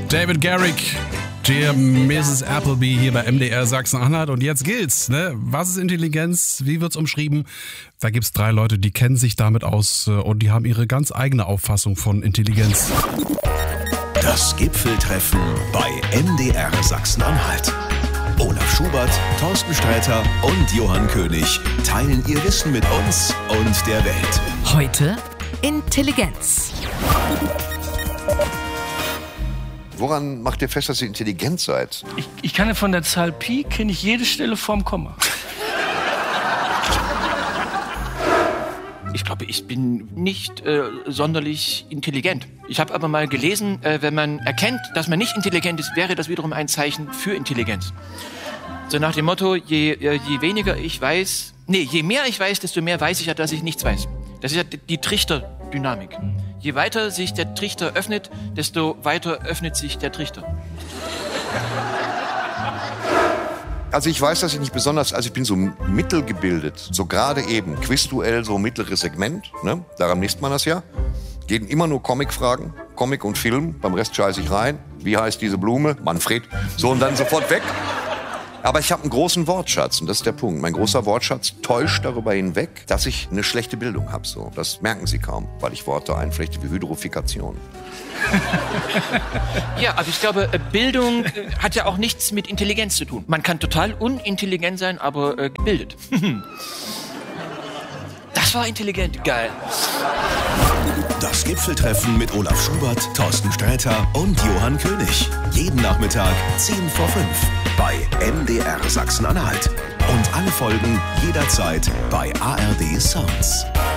David Garrick, Dear Mrs. Appleby hier bei MDR Sachsen-Anhalt. Und jetzt gilt's, ne? Was ist Intelligenz? Wie wird's umschrieben? Da gibt's 3 Leute, die kennen sich damit aus und die haben ihre ganz eigene Auffassung von Intelligenz. Das Gipfeltreffen bei MDR Sachsen-Anhalt. Olaf Schubert, Thorsten Sträter und Johann König teilen ihr Wissen mit uns und der Welt. Heute Intelligenz. Woran macht ihr fest, dass ihr intelligent seid? Ich kann ja von der Zahl Pi, kenne ich jede Stelle vorm Komma. Ich glaube, ich bin nicht sonderlich intelligent. Ich habe aber mal gelesen, wenn man erkennt, dass man nicht intelligent ist, wäre das wiederum ein Zeichen für Intelligenz. So nach dem Motto, je weniger ich weiß, je mehr ich weiß, desto mehr weiß ich ja, dass ich nichts weiß. Das ist ja die Trichterdynamik. Je weiter sich der Trichter öffnet, desto weiter öffnet sich der Trichter. Also ich weiß, dass ich nicht besonders, also ich bin so mittelgebildet, so gerade eben, Quizduell, so mittleres Segment, ne? Daran misst man das ja. Gehen immer nur Comic-Fragen, Comic und Film, beim Rest scheiße ich rein. Wie heißt diese Blume? Manfred. So und dann sofort weg. Aber ich habe einen großen Wortschatz und das ist der Punkt. Mein großer Wortschatz täuscht darüber hinweg, dass ich eine schlechte Bildung habe. So. Das merken Sie kaum, weil ich Worte einflechte wie Hydrofikation. Ja, aber ich glaube, Bildung hat ja auch nichts mit Intelligenz zu tun. Man kann total unintelligent sein, aber gebildet. Das war intelligent, geil. Das Gipfeltreffen mit Olaf Schubert, Thorsten Sträter und Johann König. Jeden Nachmittag 10 vor 5 bei MDR Sachsen-Anhalt. Und alle Folgen jederzeit bei ARD Sounds.